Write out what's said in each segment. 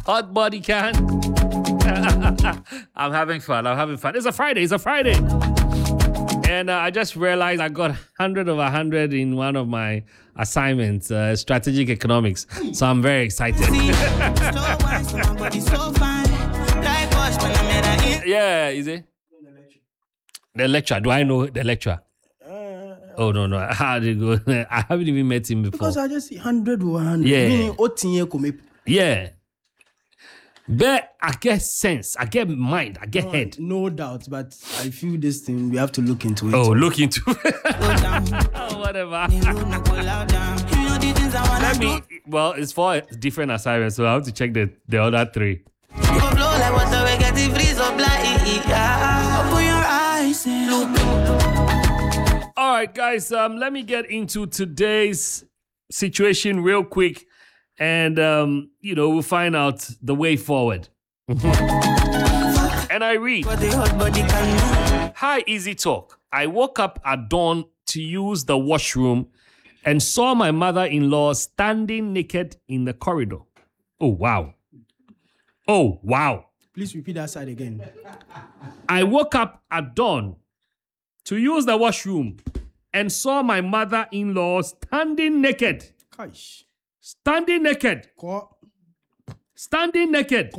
hot body can. I'm having fun. It's a Friday. And I just realized I got 100 of 100 in one of my assignments, strategic economics. So I'm very excited. Yeah, is it? The lecturer. Do I know the lecturer? Oh, no. How did it go? I haven't even met him before. Because I just see 100 or 100. Yeah. Yeah. But I get sense, I get mind, I get head. No doubt, but I feel this thing, we have to look into it. Oh, look into it. Whatever. Well, it's for different assignments, so I have to check the other three. All right, guys, let me get into today's situation real quick. And, we'll find out the way forward. And I read, Hi, Easy Talk. I woke up at dawn to use the washroom and saw my mother-in-law standing naked in the corridor. Oh, wow. Please repeat that side again. I woke up at dawn to use the washroom and saw my mother-in-law standing naked. Gosh. Standing naked. Standing naked.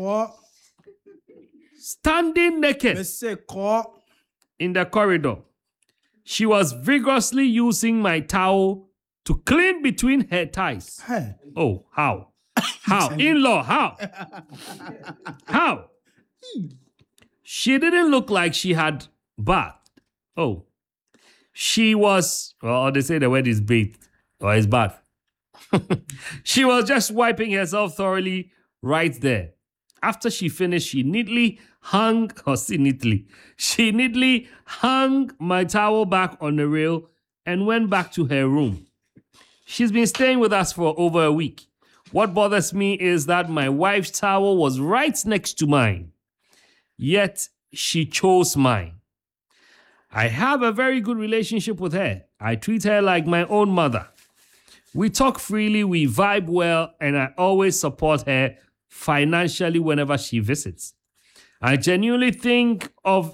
Standing naked. In the corridor. She was vigorously using my towel to clean between her thighs. Hey. Oh, how? How? In-law, how? How? She didn't look like she had bathed. Oh. She was, well, they say the word is bathed or is bath. She was just wiping herself thoroughly right there. After she finished, she neatly hung my towel back on the rail and went back to her room. She's been staying with us for over a week. What bothers me is that my wife's towel was right next to mine, yet she chose mine. I have a very good relationship with her. I treat her like my own mother. We talk freely, we vibe well, and I always support her financially whenever she visits. I genuinely can't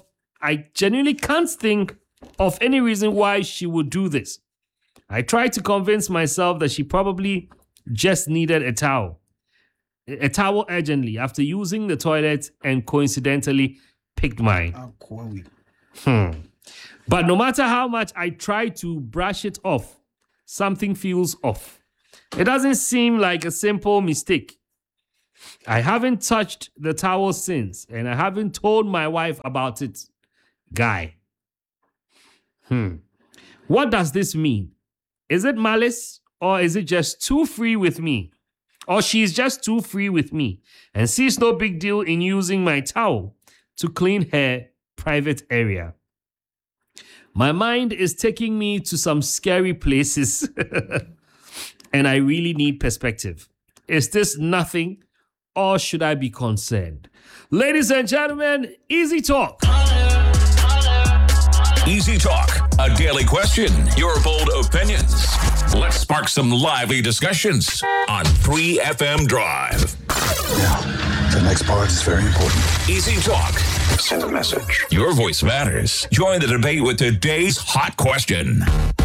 think of any reason why she would do this. I try to convince myself that she probably just needed a towel urgently after using the toilet and coincidentally picked mine. But no matter how much I try to brush it off, something feels off. It doesn't seem like a simple mistake. I haven't touched the towel since, and I haven't told my wife about it. Guy. What does this mean? Is it malice, or is it just too free with me? Or she's just too free with me and sees no big deal in using my towel to clean her private area? My mind is taking me to some scary places and I really need perspective. Is this nothing or should I be concerned? Ladies and gentlemen, Easy Talk. Easy Talk, a daily question, your bold opinions. Let's spark some lively discussions on 3FM Drive. Yeah, the next part is very important. Easy Talk. Send a message. Your voice matters. Join the debate with today's hot question.